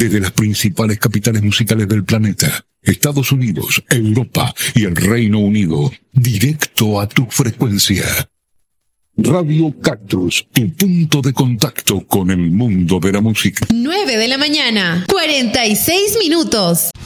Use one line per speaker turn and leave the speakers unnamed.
desde las principales capitales musicales del planeta, Estados Unidos, Europa y el Reino Unido, directo a tu frecuencia. Radio Cactus, tu punto de contacto con el mundo de la música.
9 de la mañana, 46 minutos.